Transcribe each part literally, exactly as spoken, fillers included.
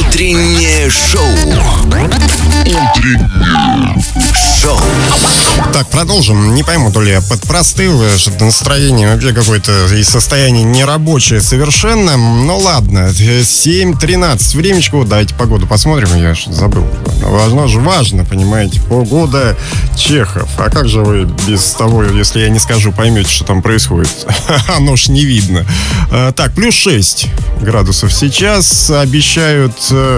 Утреннее шоу. Утреннее шоу. Так, продолжим. Не пойму, то ли я подпростыл, что-то настроение вообще какое-то и состояние нерабочее совершенно. Ну ладно, семь тринадцать времечко. Давайте погоду посмотрим, я что-то забыл. Важно же, важно, понимаете, погода Чехов. А как же вы без того, если я не скажу, поймете, что там происходит? Оно ж не видно. Так, плюс шесть градусов сейчас. Обещают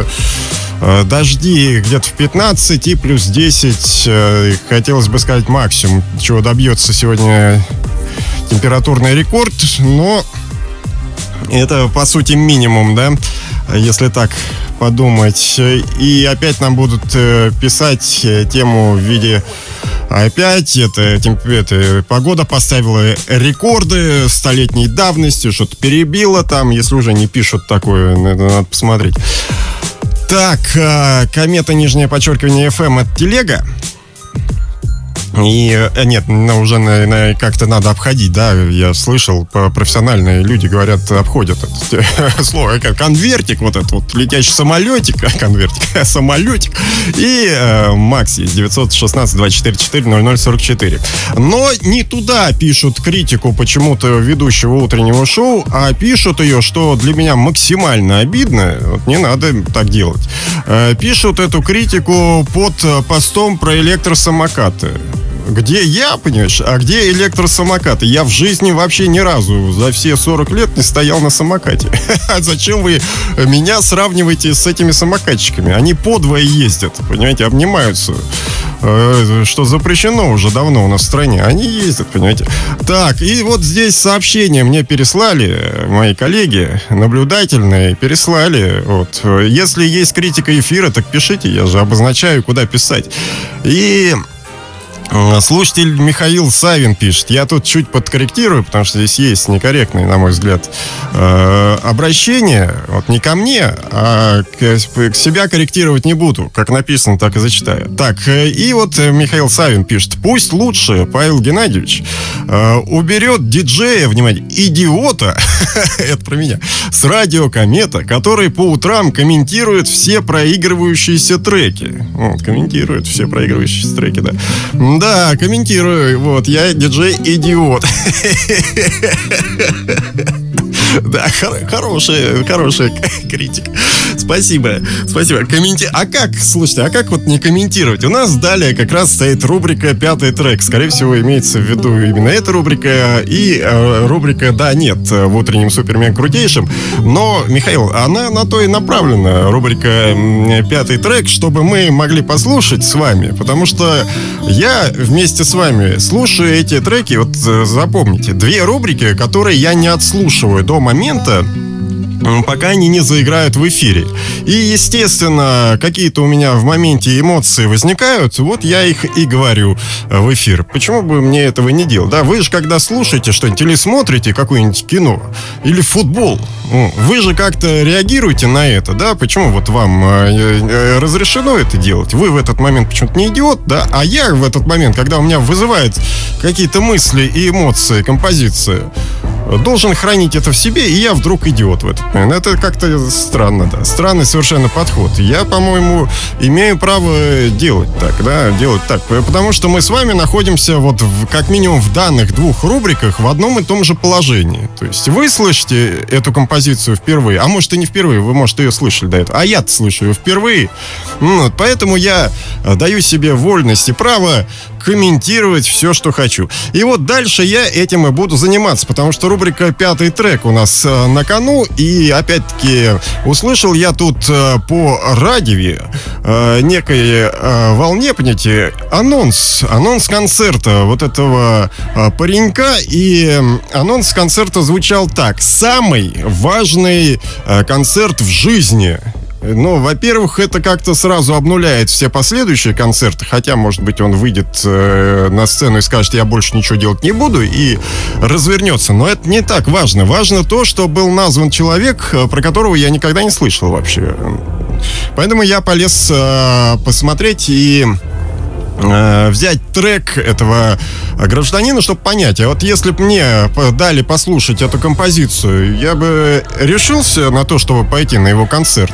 дожди где-то в пятнадцать и плюс десять. Хотелось бы сказать максимум, чего добьется сегодня температурный рекорд. Но это, по сути, минимум, да, если так подумать. И опять нам будут писать тему в виде: опять это, это погода поставила рекорды столетней давности, что-то перебило там. Если уже не пишут такое, надо посмотреть. Так, комета, нижнее подчеркивание, эф эм, это телега. И нет, ну, уже на, на, как-то надо обходить, да, я слышал, профессиональные люди говорят, обходят это слово, как конвертик, вот этот вот летящий самолетик, конвертик, самолетик, и э, Макс есть, девятьсот шестнадцать двадцать четыре четыре ноль ноль сорок четыре. Но не туда пишут критику почему-то ведущего утреннего шоу, а пишут ее, что для меня максимально обидно, вот не надо так делать. Э, пишут эту критику под постом про электросамокаты. Где я, понимаешь, а где электросамокаты? Я в жизни вообще ни разу за все сорок лет не стоял на самокате. Зачем вы меня сравниваете с этими самокатчиками? Они подвое ездят, понимаете, обнимаются. Что запрещено уже давно у нас в стране. Они ездят, понимаете. Так, и вот здесь сообщение мне переслали мои коллеги, наблюдательные, переслали. Вот. Если есть критика эфира, так пишите, я же обозначаю, куда писать. И слушатель Михаил Савин пишет: я тут чуть подкорректирую, потому что здесь есть некорректные, на мой взгляд, э, обращения. Вот не ко мне, а к, к себя корректировать не буду. Как написано, так и зачитаю. Так, и вот Михаил Савин пишет: пусть лучше Павел Геннадьевич э, уберет диджея, внимание, идиота, это про меня, с радио Комета, который по утрам комментирует все проигрывающиеся треки. Вот, комментирует все проигрывающиеся треки, да. Да, комментирую. Вот, я диджей-идиот. Да, хор- хорошая, хорошая критика. Спасибо, спасибо. Комменти... А как, слушайте, а как вот не комментировать? У нас далее как раз стоит рубрика «Пятый трек». Скорее всего, имеется в виду именно эта рубрика и э, рубрика «Да, нет» в утреннем супермен крутейшем. Но, Михаил, она на то и направлена, рубрика «Пятый трек», чтобы мы могли послушать с вами. Потому что я вместе с вами слушаю эти треки. Вот запомните, две рубрики, которые я не отслушиваю до момента, пока они не заиграют в эфире. И, естественно, какие-то у меня в моменте эмоции возникают, вот я их и говорю в эфир. Почему бы мне этого не делать? Да, вы же, когда слушаете что-нибудь или смотрите какое-нибудь кино, или футбол, вы же как-то реагируете на это, да? Почему вот вам разрешено это делать? Вы в этот момент почему-то не идиот, да? А я в этот момент, когда у меня вызывает какие-то мысли и эмоции, композиция, должен хранить это в себе, и я вдруг идиот в этот момент. Это как-то странно, да. Странный совершенно подход. Я, по-моему, имею право делать так, да, делать так. Потому что мы с вами находимся вот в, как минимум в данных двух рубриках в одном и том же положении. То есть вы слышите эту композицию впервые, а может и не впервые, вы, может, ее слышали до этого, а я-то слышу ее впервые. Вот, поэтому я даю себе вольность и право комментировать все, что хочу. И вот дальше я этим и буду заниматься, потому что рубрика «Пятый трек» у нас э, на кону. И опять-таки услышал я тут э, по радио э, некой э, волне, понимаете, анонс, анонс концерта вот этого э, паренька. И э, анонс концерта звучал так: самый важный э, концерт в жизни. Ну, во-первых, это как-то сразу обнуляет все последующие концерты. Хотя, может быть, он выйдет э, на сцену и скажет: я больше ничего делать не буду, и развернется. Но это не так важно. Важно то, что был назван человек, про которого я никогда не слышал вообще. Поэтому я полез э, посмотреть и взять трек этого гражданина, чтобы понять. А вот если бы мне дали послушать эту композицию, я бы решился на то, чтобы пойти на его концерт.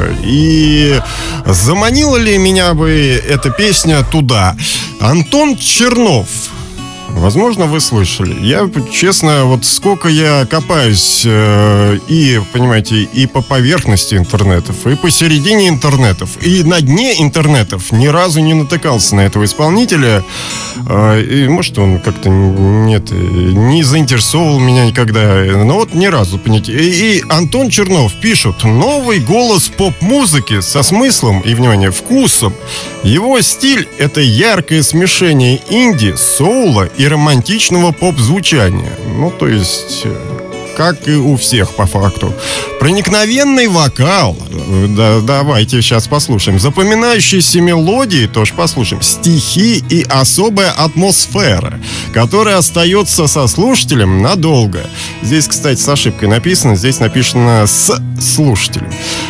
И заманила ли меня бы эта песня туда? Антон Чернов. Возможно, вы слышали. Я, честно, вот сколько я копаюсь э, и, понимаете, и по поверхности интернетов, и посередине интернетов, и на дне интернетов ни разу не натыкался на этого исполнителя. Э, и, может, он как-то нет, не заинтересовал меня никогда. Но вот ни разу, понимаете. И, и Антон Чернов пишет: новый голос поп-музыки со смыслом и, внимание, вкусом. Его стиль — это яркое смешение инди, соула и романтичного поп-звучания. Ну, то есть, как и у всех, по факту. Проникновенный вокал. Да, давайте сейчас послушаем. Запоминающиеся мелодии тоже послушаем. Стихи и особая атмосфера, которая остается со слушателем надолго. Здесь, кстати, с ошибкой написано. Здесь написано «с слушателем».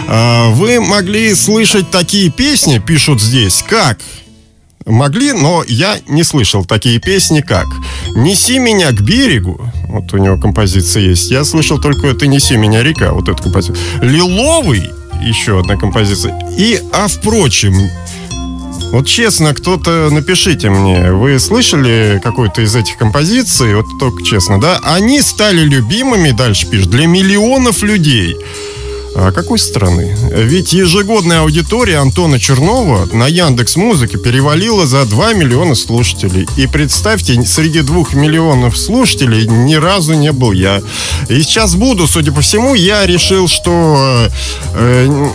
Вы могли слышать такие песни, пишут здесь, как... Могли, но я не слышал такие песни, как «Неси меня к берегу». Вот у него композиция есть. Я слышал только «Ты неси меня, река». Вот эту композицию. «Лиловый». Еще одна композиция. И «А впрочем». Вот честно, кто-то напишите мне, вы слышали какую-то из этих композиций? Вот только честно, да? Они стали любимыми, дальше пишет, для миллионов людей. А какой страны? Ведь ежегодная аудитория Антона Чернова на Яндекс.Музыке перевалила за два миллиона слушателей. И представьте, среди двух миллионов слушателей ни разу не был я. И сейчас буду, судя по всему, я решил, что... Э,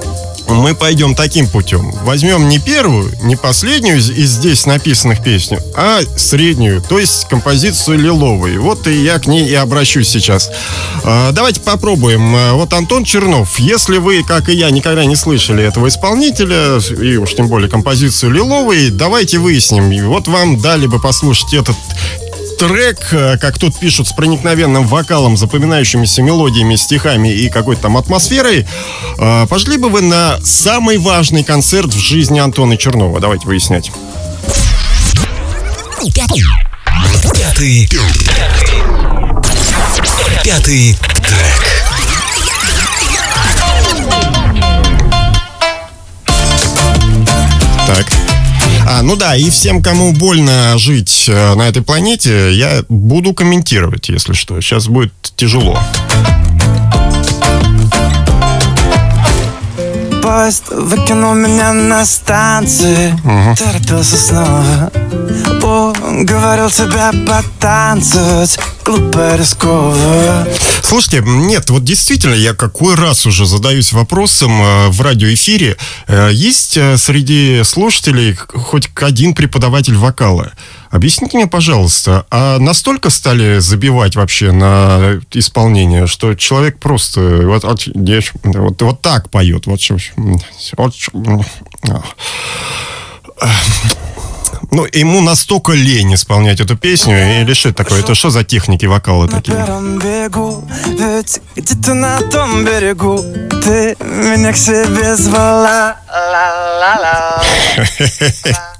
мы пойдем таким путем. Возьмем не первую, не последнюю из, из здесь написанных песню, а среднюю, то есть композицию «Лиловый». Вот и я к ней и обращусь сейчас. А, давайте попробуем. Вот Антон Чернов. Если вы, как и я, никогда не слышали этого исполнителя, и уж тем более композицию «Лиловый», давайте выясним. И вот вам дали бы послушать этот трек, как тут пишут, с проникновенным вокалом, запоминающимися мелодиями, стихами и какой-то там атмосферой. Пошли бы вы на самый важный концерт в жизни Антона Чернова? Давайте выяснять. Пятый. Пятый трек. Так. А, ну да, и всем, кому больно жить э, на этой планете, я буду комментировать, если что. Сейчас будет тяжело. Поезд выкинул меня на станции, угу. Торопился снова, уговорил себя потанцевать, глупо, рисково. Слушайте, нет, вот действительно, я какой раз уже задаюсь вопросом э, в радиоэфире. Э, есть э, среди слушателей хоть один преподаватель вокала? Объясните мне, пожалуйста, а настолько стали забивать вообще на исполнение, что человек просто вот, вот, вот, вот так поет? Вот, вот, ну, ему настолько лень исполнять эту песню, или что это такое? Это что за техники вокала такие? На первом бегу, ведь где-то на том берегу ты меня к себе звала.